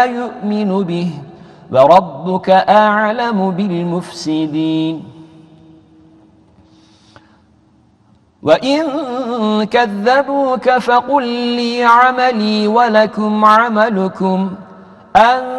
لا يؤمن به وربك أعلم بالمفسدين وإن كذبوك فقل لي عملي ولكم عملكم